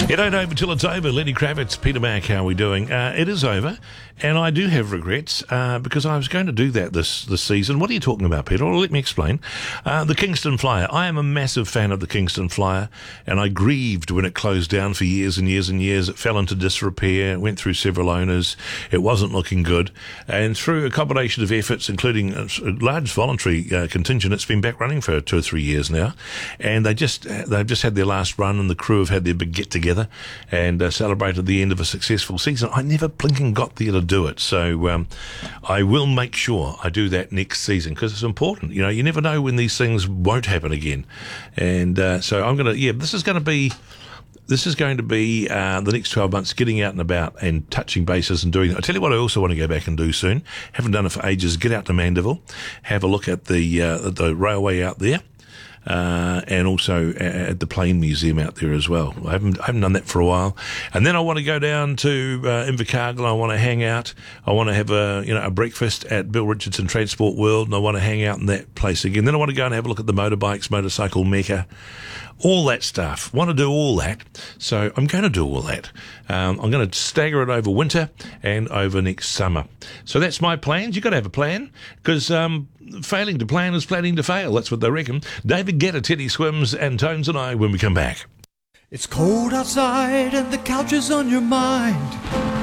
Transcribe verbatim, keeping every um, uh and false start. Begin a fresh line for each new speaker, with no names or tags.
It ain't over till it's over. Lenny Kravitz, Peter Mack, how are we doing? Uh, it is over, and I do have regrets uh, because I was going to do that this, this season. What are you talking about, Peter? Well, let me explain. Uh, the Kingston Flyer. I am a massive fan of the Kingston Flyer, and I grieved when it closed down for years and years and years. It fell into disrepair, went through several owners. It wasn't looking good, and through a combination of efforts, including a large voluntary uh, contingent, it's been back running for two or three years now, and they just they've just had their last run, and the crew have had their big get together and uh, celebrated the end of a successful season. I never blinking got there to do it, so um, I will make sure I do that next season because it's important. You know, you never know when these things won't happen again, and uh, so I'm gonna. Yeah, this is going to be. This is going to be uh, the next twelve months, getting out and about and touching bases and doing that. I tell you what I also want to go back and do soon. Haven't done it for ages. Get out to Mandeville, have a look at the uh, the railway out there. Uh, and also at the Plane Museum out there as well. I haven't, I haven't done that for a while. And then I want to go down to uh, Invercargill. I want to hang out. I want to have a you know a breakfast at Bill Richardson Transport World, and I want to hang out in that place again. Then I want to go and have a look at the motorbikes, motorcycle mecca, all that stuff. Want to do all that. So I'm going to do all that. Um, I'm going to stagger it over winter and over next summer. So that's my plans. You've got to have a plan because um, failing to plan is planning to fail. That's what they reckon. David Guetta, Teddy Swims, and Tones and I when we come back.
It's cold outside and the couch is on your mind.